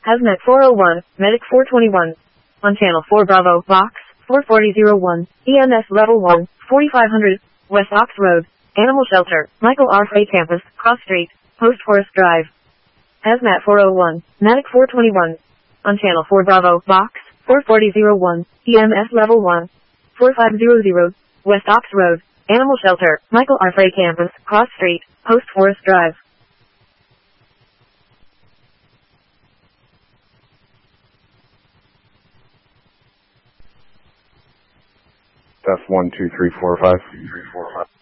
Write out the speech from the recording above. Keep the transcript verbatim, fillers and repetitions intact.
Hazmat four oh one, Medic four twenty-one. On Channel four Bravo, Box, four forty oh one, E M S Level one, forty-five hundred, West Ox Road, Animal Shelter, Michael R. Frey Campus, Cross Street, Post Forest Drive. Hazmat four oh one, Medic four twenty-one. On Channel four Bravo, Box, four forty oh one, E M S Level one, forty-five hundred, West Ox Road, Animal Shelter, Michael R. Frey Campus, Cross Street, Post Forest Drive. That's one, two, three, four, five.